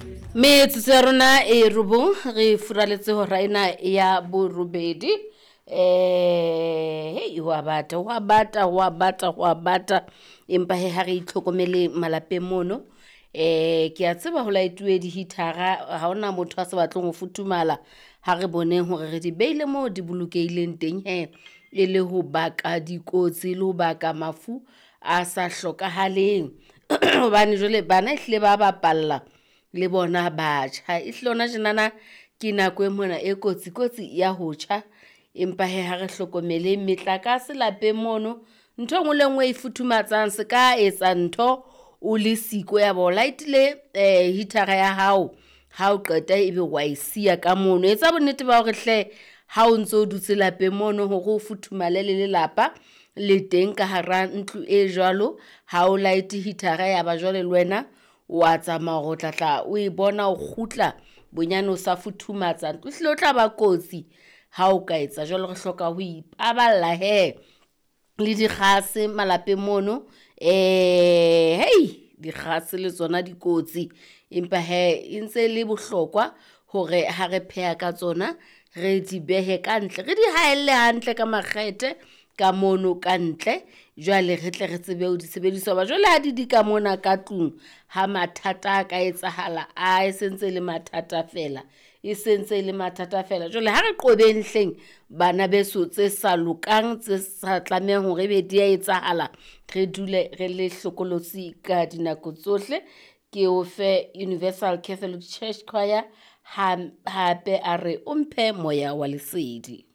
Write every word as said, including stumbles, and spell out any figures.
Metsotso ya rona e robo re furaletse hora ena ya borobedi. Eh hey wa bata wa bata wa bata wa bata empa he ha re itlhokomele malapeng mono. Eh ke a tseba ho laetwe di hitara ha ona motho a se batleng ho futhumala ha re bone hore re di beile mo di bolokeileng teng he e le ho baka dikotsi le ho baka mafu a sa hlokahaleng hobane jole bana ehlile ba bapalla le bona batjha ehlile ona jenana ke nako e mona e kotsi kotsi ya ho tjha empa he ha re hlokomele metlakase lapeng mono ntho engwe le engwe e futhumatsang se ka etsa ntho o le siko ya bo lightile eh hitara ya hao ha o qeta ebe wa isia ka mono etsa bonnete ba hore hle ha o ntse o dutse lapeng mono hore o futhumale le lelapa le teng ka hara ntlo e jwalo ha o light hitara ya ba jwale le wena wa tsamaya go tlatla o e bona o gutla bonyane o sa futhumatsa ntlo hlile o tla ba kotsi ha o ka etsa jwale re hloka ho ipaballa he le dikgase malapeng mono eh hey dikgase le tsona dikotsi empa he ntse le bohlokwa hore ha re pheha ka tsona re di behe ka ntle re di haelle hantle ka makgete ka mono ka ntle jwale re tle re tsebe ho di sebedisa ba jwale ha di di ka mona ka tlung ha mathata a ka etsahala a e sentse le mathata fela e sentse le mathata fela jwale ha re qobeng hleng bana beso tse sa lokang tse sa tlamehang hore be di a etsahala re dule re le hlokolotsi ka dinako tsohle ke o fe Universal Catholic Church Choir ha hape a re o mphe moya wa lesedi.